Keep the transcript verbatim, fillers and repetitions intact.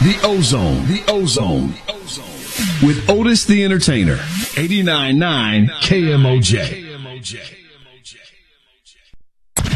The Ozone. The Ozone. The Ozone. With Otis the Entertainer. eighty-nine point nine K M O J.